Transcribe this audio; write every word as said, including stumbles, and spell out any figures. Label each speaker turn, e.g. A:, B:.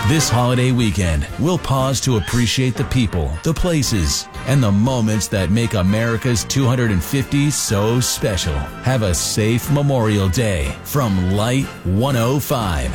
A: This holiday weekend, we'll pause to appreciate the people, the places, and the moments that make America's two hundred fifty so special. Have a safe Memorial Day from Light one oh five.